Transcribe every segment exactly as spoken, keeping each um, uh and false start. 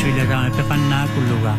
Svilera Pepanna Kuluga.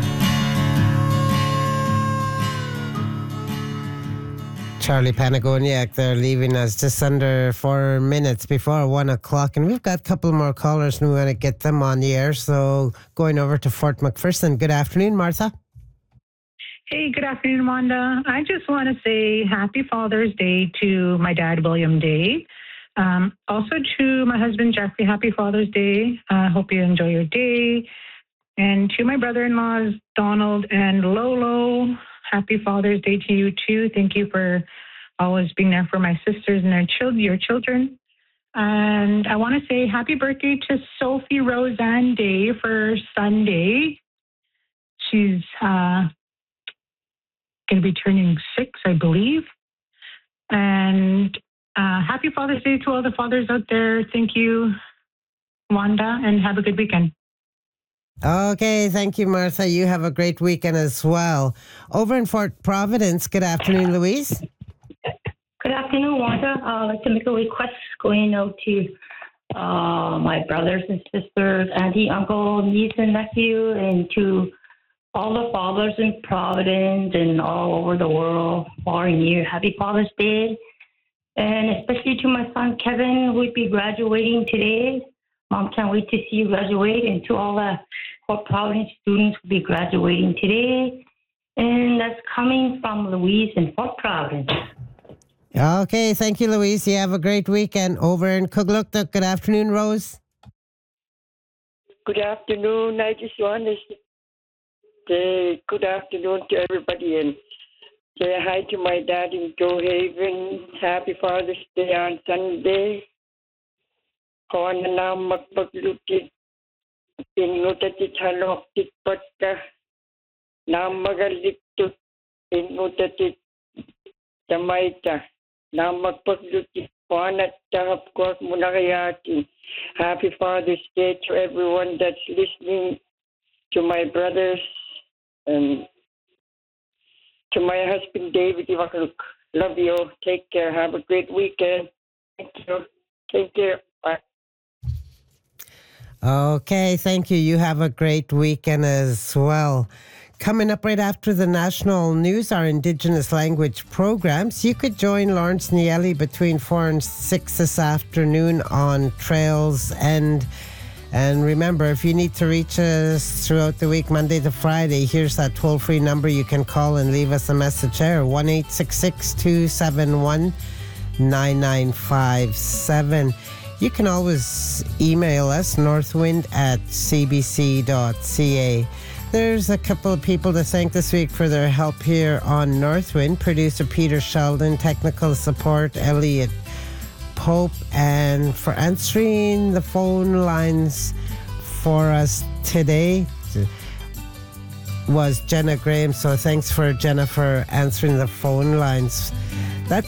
Charlie Panagoniak, they're leaving us just under four minutes before one o'clock. And we've got a couple more callers and we want to get them on the air. So going over to Fort McPherson. Good afternoon, Martha. Hey, good afternoon, Wanda. I just want to say happy Father's Day to my dad, William Day. Um, also to my husband, Jeffrey, happy Father's Day. I uh, hope you enjoy your day. And to my brother-in-laws, Donald and Lolo, happy Father's Day to you too. Thank you for always being there for my sisters and their children, your children. And I want to say happy birthday to Sophie Roseanne Day for Sunday. She's uh, going to be turning six, I believe. And uh, happy Father's Day to all the fathers out there. Thank you, Wanda, and have a good weekend. Okay, thank you, Martha. You have a great weekend as well. Over in Fort Providence, good afternoon, Louise. Good afternoon, Wanda. Uh, I'd like to make a request going out to uh, my brothers and sisters, auntie, uncle, niece, and nephew, and to all the fathers in Providence and all over the world, far and near. Happy Father's Day. And especially to my son, Kevin, who will be graduating today. Mom can't wait to see you graduate. And to all the Fort Providence students who will be graduating today. And that's coming from Louise in Fort Providence. Okay, thank you, Louise. You have a great weekend. Over in Kugluktuk, good afternoon, Rose. Good afternoon. I just want to say good afternoon to everybody and say hi to my dad in Joe Haven. Happy Father's Day on Sunday. Ko na na magpaglutit inutat halok tikpat ka na magaliktut inutat tamaita na magpaglutit panat tahap ko muna kayatin. Happy Father's Day to everyone that's listening, to my brothers and to my husband David Iwakaluk. Love you. Take care. Have a great weekend. Thank you. Take care. Bye. Okay, thank you. You have a great weekend as well. Coming up right after the national news, our Indigenous language programs. You could join Lawrence Nieli between four and six this afternoon on Trails End. And remember, if you need to reach us throughout the week, Monday to Friday, here's that toll-free number you can call and leave us a message there, one eight six six, two seven one, nine nine five seven. You can always email us, northwind at c b c dot c a. There's a couple of people to thank this week for their help here on Northwind. Producer Peter Sheldon, technical support Elliot Pope, and for answering the phone lines for us today was Jenna Graham. So thanks for Jenna for answering the phone lines.